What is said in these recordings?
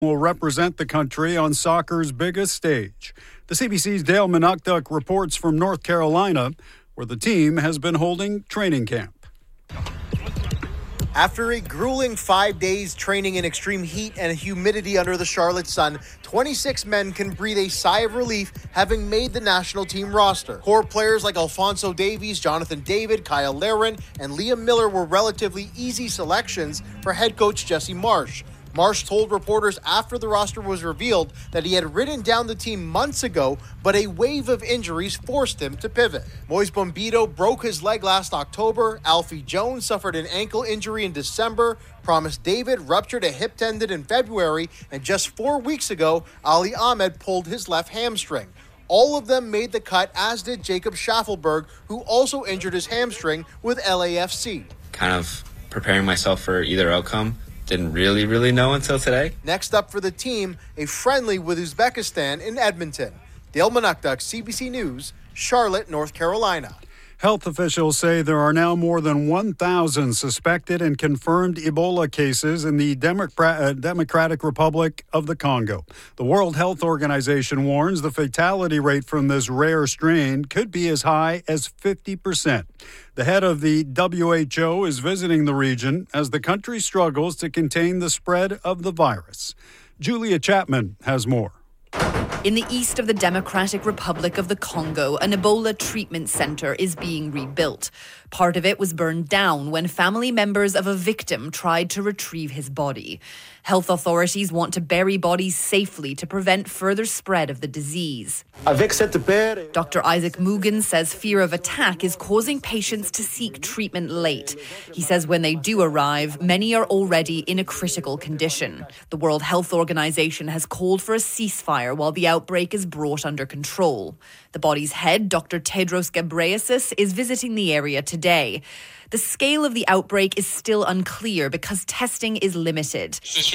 will represent the country on soccer's biggest stage. The CBC's Dale Manukduk reports from North Carolina, where the team has been holding training camp. After a grueling 5 days training in extreme heat and humidity under the Charlotte sun, 26 men can breathe a sigh of relief having made the national team roster. Core players like Alphonso Davies, Jonathan David, Kyle Larin, and Liam Miller were relatively easy selections for head coach Jesse Marsch. Marsch told reporters after the roster was revealed that he had written down the team months ago, but a wave of injuries forced him to pivot. Moise Bombito broke his leg last October. Alfie Jones suffered an ankle injury in December. Promise David ruptured a hip tendon in February. And just 4 weeks ago, Ali Ahmed pulled his left hamstring. All of them made the cut, as did Jacob Schaffelberg, who also injured his hamstring with LAFC. Kind of preparing myself for either outcome. Didn't really know until today. Next up for the team, a friendly with Uzbekistan in Edmonton. Dale Manukduk, CBC News, Charlotte, North Carolina. Health officials say there are now more than 1,000 suspected and confirmed Ebola cases in the Democratic Republic of the Congo. The World Health Organization warns the fatality rate from this rare strain could be as high as 50%. The head of the WHO is visiting the region as the country struggles to contain the spread of the virus. Julia Chapman has more. In the east of the Democratic Republic of the Congo, an Ebola treatment center is being rebuilt. Part of it was burned down when family members of a victim tried to retrieve his body. Health authorities want to bury bodies safely to prevent further spread of the disease. Dr. Isaac Mugen says fear of attack is causing patients to seek treatment late. He says when they do arrive, many are already in a critical condition. The World Health Organization has called for a ceasefire while the outbreak is brought under control. The body's head, Dr. Tedros Ghebreyesus, is visiting the area today. The scale of the outbreak is still unclear because testing is limited.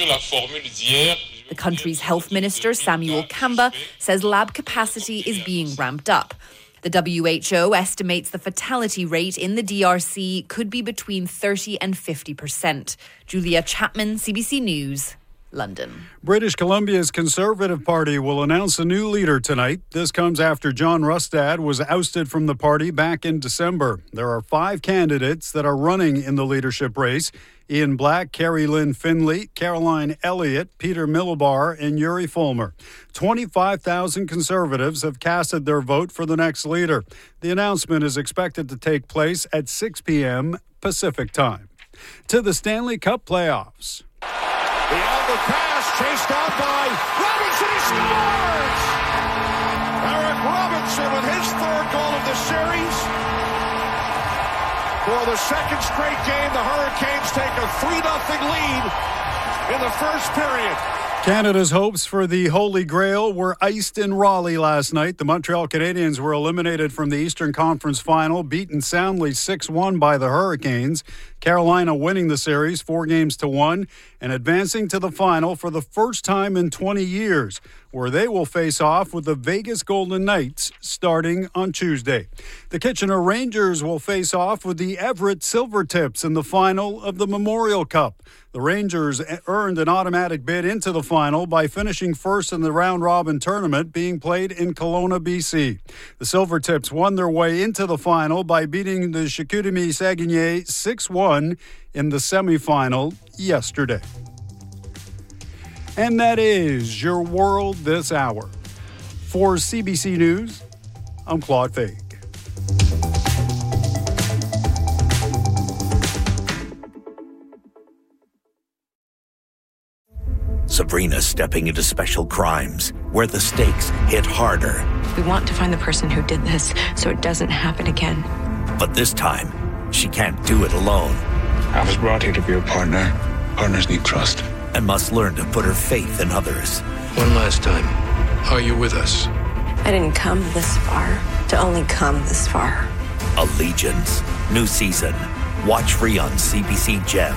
The country's health minister, Samuel Kamba, says lab capacity is being ramped up. The WHO estimates the fatality rate in the DRC could be between 30 and 50%. Julia Chapman, CBC News, London. British Columbia's Conservative Party will announce a new leader tonight. This comes after John Rustad was ousted from the party back in December. There are 5 candidates that are running in the leadership race: Ian Black, Carrie Lynn Finley, Caroline Elliott, Peter Millibar, and Yuri Fulmer. 25,000 Conservatives have casted their vote for the next leader. The announcement is expected to take place at 6 p.m. Pacific time. To the Stanley Cup playoffs. Beyond the pass, chased down by Robinson, he scores! Eric Robinson with his 3rd goal of the series. For the 2nd straight game, the Hurricanes take a 3-0 lead in the first period. Canada's hopes for the Holy Grail were iced in Raleigh last night. The Montreal Canadiens were eliminated from the Eastern Conference Final, beaten soundly 6-1 by the Hurricanes. Carolina winning the series 4-1 and advancing to the final for the first time in 20 years, where they will face off with the Vegas Golden Knights starting on Tuesday. The Kitchener Rangers will face off with the Everett Silvertips in the final of the Memorial Cup. The Rangers earned an automatic bid into the final by finishing first in the round-robin tournament being played in Kelowna, BC. The Silvertips won their way into the final by beating the Chicoutimi Saguenay 6-1 in the semifinal yesterday. And that is your world this hour. For CBC News, I'm Claude Fake. Sabrina's stepping into special crimes, where the stakes hit harder. We want to find the person who did this so it doesn't happen again. But this time, she can't do it alone. I was brought here to be a partner. Partners need trust. And must learn to put her faith in others. One last time, are you with us? I didn't come this far to only come this far. Allegiance. New season. Watch free on CBC Gem.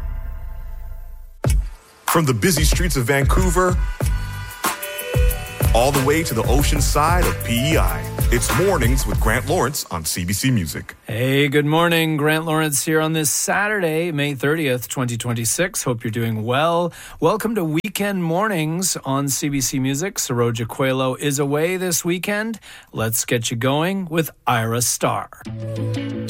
From the busy streets of Vancouver all the way to the ocean side of PEI. It's Mornings with Grant Lawrence on CBC Music. Hey, good morning. Grant Lawrence here on this Saturday, May 30th, 2026. Hope you're doing well. Welcome to Weekend Mornings on CBC Music. Saroja Coelho is away this weekend. Let's get you going with Ira Star.